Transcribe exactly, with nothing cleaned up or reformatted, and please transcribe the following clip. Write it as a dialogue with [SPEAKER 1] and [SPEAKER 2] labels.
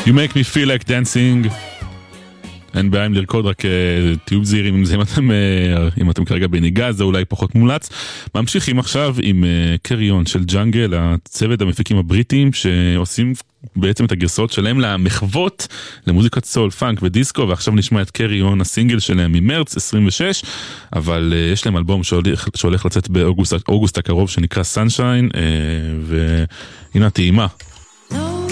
[SPEAKER 1] You make me feel like dancing. אין בעיה עם לרקוד, רק תהיו זהירים עם זה, אם אתם, אם אתם כרגע בניגה, זה אולי פחות מולץ. ממשיכים עכשיו עם קריון של ג'אנגל, הצוות המפיקים הבריטים, שעושים בעצם את הגרסאות שלהם למחוות, למוזיקת סול, פאנק ודיסקו, ועכשיו נשמע את קריון, הסינגל שלהם ממרץ עשרים ושש, אבל יש להם אלבום שהולך, שהולך לצאת באוגוסט הקרוב, שנקרא Sunshine, והנה הטעימה.